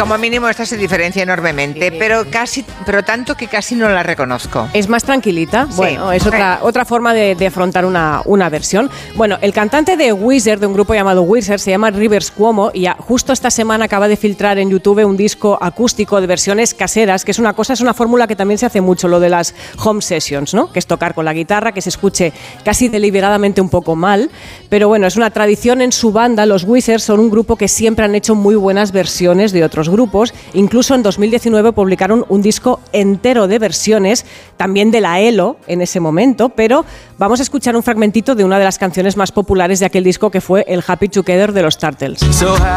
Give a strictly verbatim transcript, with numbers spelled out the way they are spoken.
Como mínimo esta se diferencia enormemente, sí, pero casi, pero tanto que casi no la reconozco. Es más tranquilita. Sí. Bueno, es otra, otra forma de, de afrontar una, una versión. Bueno, el cantante de Weezer, de un grupo llamado Weezer, se llama Rivers Cuomo y ya justo esta semana acaba de filtrar en YouTube un disco acústico de versiones caseras, que es una cosa, es una fórmula que también se hace mucho, lo de las home sessions, ¿no? Que es tocar con la guitarra, que se escuche casi deliberadamente un poco mal, pero bueno, es una tradición en su banda. Los Weezer son un grupo que siempre han hecho muy buenas versiones de otros grupos. Incluso en dos mil diecinueve publicaron un disco entero de versiones, también de la E L O en ese momento, pero vamos a escuchar un fragmentito de una de las canciones más populares de aquel disco, que fue el Happy Together de los Turtles.